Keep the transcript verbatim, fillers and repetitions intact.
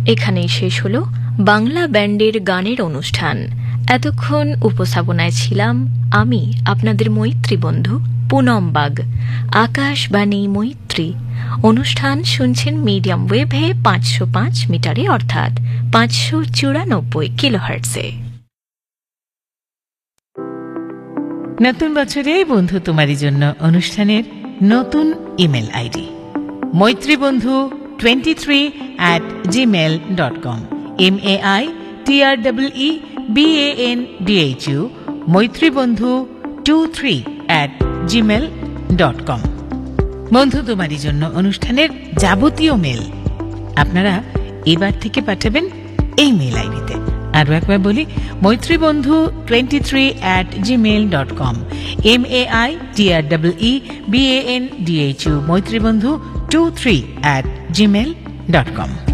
এখানেই শেষ হলো বাংলা ব্যান্ডের গানের অনুষ্ঠান। এতক্ষণ উপস্থাপনায় ছিলাম আমি, আপনাদের মৈত্রী বন্ধু পুনম বাগ। আকাশবাণী মৈত্রী অনুষ্ঠান শুনছেন মিডিয়াম ওয়েভে পাঁচশো পাঁচ মিটারে, অর্থাৎ পাঁচশো চুরানব্বই কিলোহার্টজে। নতুন বছরে বন্ধু তোমারই জন্য অনুষ্ঠানের নতুন ইমেল আইডি মৈত্রী বন্ধু twenty three at Gmail dot com. M A I T R double E B A N D H U মৈত্রী বন্ধু two three at Gmail dot com. বন্ধু তোমারই জন্য অনুষ্ঠানের যাবতীয় মেল আপনারা এবার থেকে পাঠাবেন এই মেল আইডিতে। আরও একবার বলি, মৈত্রী বন্ধু twenty three at Gmail dot com. M A I T R double E B A N D H U মৈত্রী বন্ধু two three at Gmail dot com.